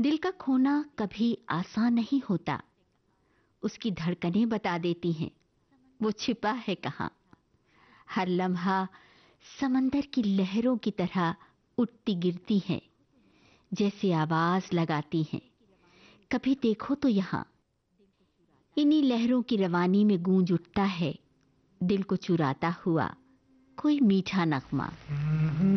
दिल का खोना कभी आसान नहीं होता, उसकी धड़कनें बता देती हैं वो छिपा है कहाँ। हर लम्हा समंदर की लहरों की तरह उठती गिरती है, जैसे आवाज लगाती हैं, कभी देखो तो यहाँ। इन्हीं लहरों की रवानी में गूंज उठता है दिल को चुराता हुआ कोई मीठा नगमा।